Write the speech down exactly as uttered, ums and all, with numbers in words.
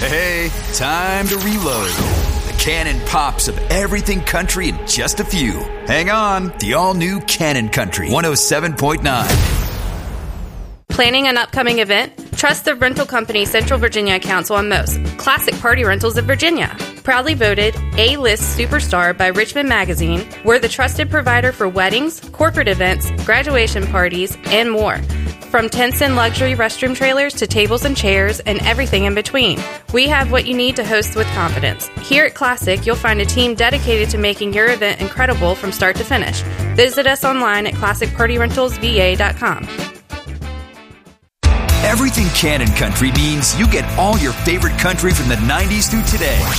Hey, time to reload. The Cannon Pops of everything country in just a few. Hang on, the all-new Cannon Country one oh seven point nine. Planning an upcoming event? Trust the rental company Central Virginia Council on Most, Classic Party Rentals of Virginia. Proudly voted A-list superstar by Richmond Magazine, we're the trusted provider for weddings, corporate events, graduation parties, and more. From tents and luxury restroom trailers to tables and chairs and everything in between, we have what you need to host with confidence. Here at Classic, you'll find a team dedicated to making your event incredible from start to finish. Visit us online at classic party rentals v a dot com. Everything Cannon Country means you get all your favorite country from the nineties through today.